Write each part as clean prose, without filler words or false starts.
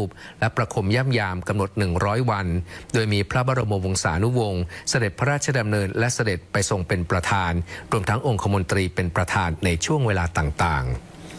ปและประคมย่ำยามกำหนด100วันโดยมีพระบรมวงศานุวงศ์เสด็จพระราชดำเนินและเสด็จไปทรงเป็นประธานรวมทั้งองคมนตรีเป็นประธานในช่วงเวลาต่างๆ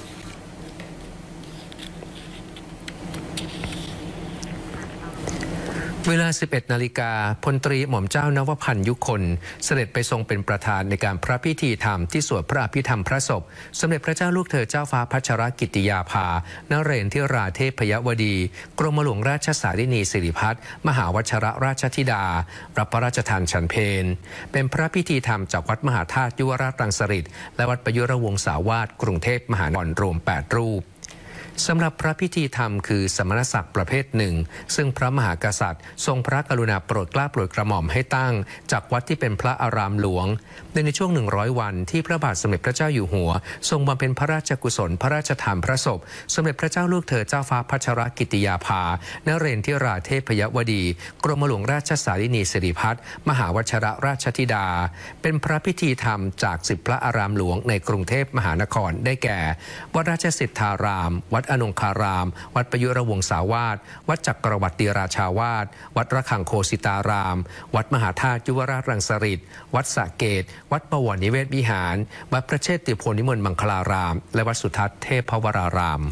เวลา 11 นาฬิกาพลตรีหม่อมเจ้านวพันธ์ยุคนเสด็จไปทรงเป็นประธานในการพระพิธีธรรมที่สวดพระอภิธรรมพระศพสมเด็จพระเจ้าลูกเธอเจ้าฟ้าพัชรกิติยาภานเรนทิราเทพยวดีกรมหลวงราชสารินีสิริพัฒน์มหาวชรราชธิดารับพระราชทานฉันเพลเป็นพระพิธีธรรมจากวัดมหาธาตุยุวราชรังสฤษฎ์และวัดประยุรวงศาวาสกรุงเทพมหานครรวม 8 รูปสำหรับพระพิธีธรรมคือสมณศักดิ์ประเภทหนึ่งซึ่งพระมหากษัตริย์ทรงพระกรุณาโปรดเกล้าโปรดกระหม่อมให้ตั้งจากวัดที่เป็นพระอารามหลวงในช่วง100วันที่พระบาทสมเด็จพระเจ้าอยู่หัวทรงบำเพ็ญพระราชกุศลพระราชทานพระศพสมเด็จพระเจ้าลูกเธอเจ้าฟ้าพัชรกิติยาภานเรนทิราเทพยวดีกรมหลวงราชสารินีสิริพัฒน์มหาวชรราชธิดาเป็นพระพิธีธรรมจาก10พระอารามหลวงในกรุงเทพมหานครได้แก่วัดราชสิทธารามวัดอนงคารามวัดประยุรวงศาวาสวัดจักรวรรดิราชาวาสวัดระฆังโคสิตารามวัดมหาธาตุยุวราชรังสฤษฎ์วัดสระเกตวัดบวรนิเวศวิหารวัดพระเชตุพนนิมนต์มังคลารามและวัดสุทัศน์เทพวราราม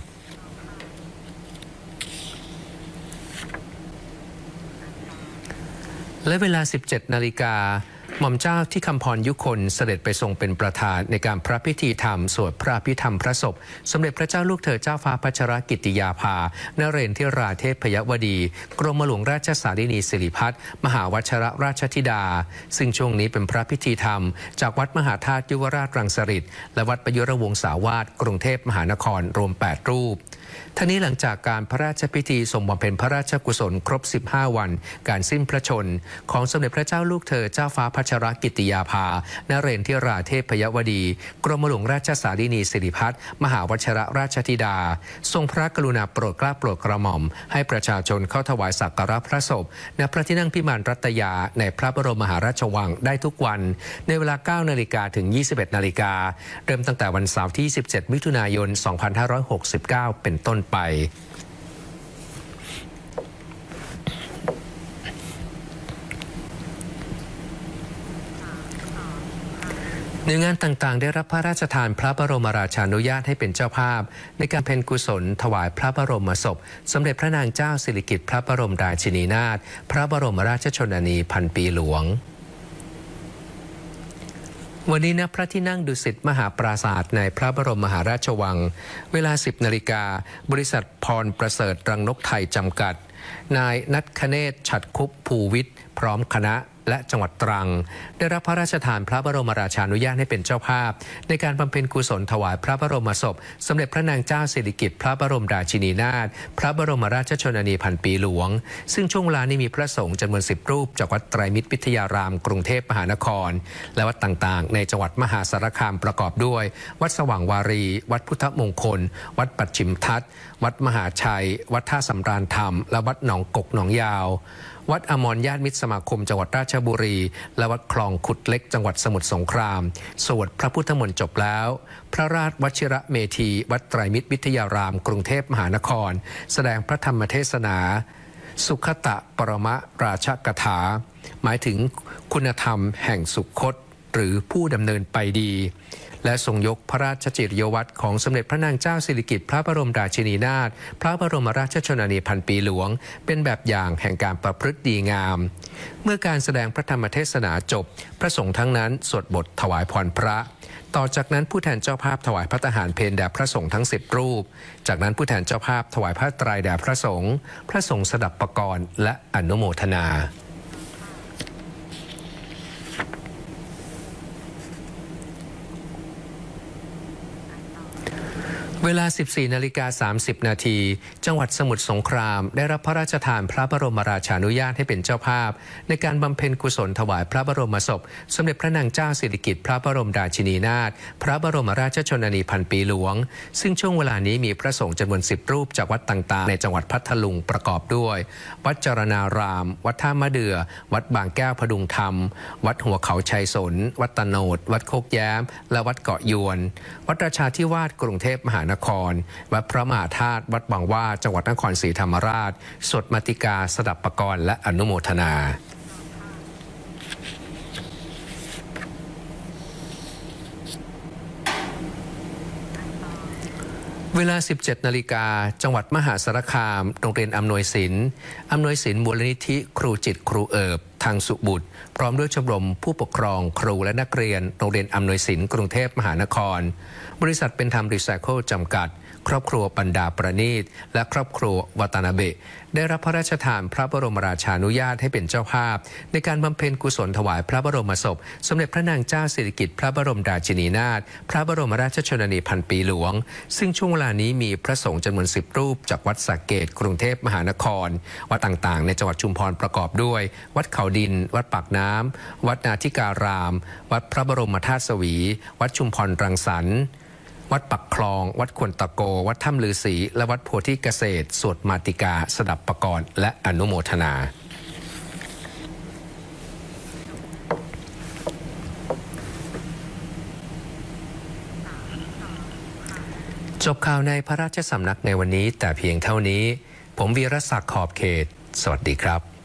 และเวลา 17 นาฬิกาหม่อมเจ้าที่คำพรยุคนเสด็จไปทรงเป็นประธานในการพระพิธีธรรมสวดพระอภิธรรมพระศพสมเด็จพระเจ้าลูกเธอเจ้าฟ้าพัชรกิติยาภานเรนทิราเทพยวดีกรมหลวงราชสารินีสิริพัฒน์มหาวชรราชธิดาซึ่งช่วงนี้เป็นพระพิธีธรรมจากวัดมหาธาตุยุวราชรังสฤษฎ์และวัดประยุรวงศาวาสกรุงเทพมหานครรวม 8 รูปทั้งนี้หลังจากการพระราชพิธีทรงบำเพ็ญพระราชกุศลครบ15วันการสิ้นพระชนของสมเด็จพระเจ้าลูกเธอเจ้าฟ้าพัชรกิติยาภานเรนทิราเทพยวดีกรมหลวงราชสารินีสิริพัฒน์มหาวชรราชธิดาทรงพระกรุณาโปรดเกล้าโปรดกระหม่อมให้ประชาชนเข้าถวายสักการะพระศพณพระที่นั่งพิมานรัตยาในพระบรมมหาราชวังได้ทุกวันในเวลา 9 นาฬิกาถึง 21 นาฬิกาเริ่มตั้งแต่วันเสาร์ที่ 17 มิถุนายน 2569 เป็นต้นไปหน่วยงานต่างๆได้รับพระราชทานพระบรมราชานุญาตให้เป็นเจ้าภาพในการเพ็ญกุศลถวายพระบรมศพสมเด็จพระนางเจ้าสิริกิติ์พระบรมราชินีนาถพระบรมราชชนนีพันปีหลวงวันนี้ณพระที่นั่งดุสิตมหาปราสาทในพระบรมมหาราชวังเวลา 10 นาฬิกาบริษัทพรประเสริฐรังนกไทยจำกัดนายนัทคเนศฉัตรคุปภูวิทย์พร้อมคณะและจังหวัดตรังได้รับพระราชทานพระบรมราชานุญาตให้เป็นเจ้าภาพในการบำเพ็ญกุศลถวายพระบรมศพสมเด็จพระนางเจ้าสิริกิติ์พระบรมราชินีนาถพระบรมราชชนนีพันปีหลวงซึ่งช่วงเวลานี้มีพระสงฆ์จำนวน10 รูปจากวัดไตรมิตรวิทยารามกรุงเทพมหานครและวัดต่างๆในจังหวัดมหาสารคามประกอบด้วยวัดสว่างวารีวัดพุทธมงคลวัดปัจฉิมทัศน์วัดมหาชัยวัดท่าสำราญธรรมและวัดหนองกกหนองยาววัดอมรญาติมิตรสมาคมจังหวัดราชบุรีและวัดคลองขุดเล็กจังหวัดสมุทรสงครามสวดพระพุทธมนต์จบแล้วพระราชวชิระเมธีวัดไตรมิตรวิทยารามกรุงเทพมหานครแสดงพระธรรมเทศนาสุขตะปรมราชกถาหมายถึงคุณธรรมแห่งสุคตหรือผู้ดำเนินไปดีและทรงยกพระราชจิริยวัตรของสมเด็จพระนางเจ้าสิริกิติ์พระบรมราชินีนาถพระบรมราชชนนีพันปีหลวงเป็นแบบอย่างแห่งการประพฤติดีงามเมื่อการแสดงพระธรรมเทศนาจบพระสงฆ์ทั้งนั้นสวดบทถวายพรพระต่อจากนั้นผู้แทนเจ้าภาพถวายพระทหารเพลแด่พระสงฆ์ทั้ง10 รูปจากนั้นผู้แทนเจ้าภาพถวายผ้าไตรแด่พระสงฆ์พระสงฆ์สดับปกรณ์และอนุโมทนาเวลา 14:30 นาทีจังหวัดสมุทรสงครามได้รับพระราชทานพระบรมราชานุญาตให้เป็นเจ้าภาพในการบำเพ็ญกุศลถวายพระบรมศพสมเด็จพระนางเจ้าสิริกิติ์พระบรมราชินีนาถพระบรมราชชนนีพันปีหลวงซึ่งช่วงเวลานี้มีพระสงฆ์จำนวน10 รูปจากวัดต่างๆในจังหวัดพัทลุงประกอบด้วยวัดจรณารามวัดท่ามะเดื่อวัดบางแก้วพดุงธรรมวัดหัวเขาชัยสนวัดตะโนดวัดโคกแย้มและวัดเกาะยวนวัดราชาธิวาสกรุงเทพมหานานครวัดพระมหาธาตุวัดบางว่าจังหวัดนครศรีธรรมราชสวดมาติกาสดับปกรณ์และอนุโมทนาเวลา 17 นาฬิกาจังหวัดมหาสารคามโรงเรียนอำนวยศิลป์มูลนิธิครูจิตครูเอิบทางสุบุตรพร้อมด้วยชมรมผู้ปกครองครูและนักเรียนโรงเรียนอำนวยศิลป์กรุงเทพมหานครบริษัทเป็นธรรมรีไซเคิลจำกัดครอบครัวบรรดาประณีตและครอบครัววาตานาเบะได้รับพระราชทานพระบรมราชานุญาตให้เป็นเจ้าภาพในการบำเพ็ญกุศลถวายพระบรมศพสมเด็จพระนางเจ้าสิริกิติ์พระบรมราชินีนาถพระบรมราชชนนีพันปีหลวงซึ่งช่วงเวลานี้มีพระสงฆ์จำนวน10 รูปจากวัดสระเกษกรุงเทพมหานครวัดต่างๆในจังหวัดชุมพรประกอบด้วยวัดเขาดินวัดปากน้ำวัดนาทิการาม วัดพระบรมธาตุสวีวัดชุมพรรังสรรค์วัดปักคลองวัดควนตะโกวัดถ้ำลือศรีและวัดโพธิเกษตรสวดมาติกาสดับปกรณ์และอนุโมทนาจบข่าวในพระราชสำนักในวันนี้แต่เพียงเท่านี้ผมวีรศักดิ์ขอบเขตสวัสดีครับ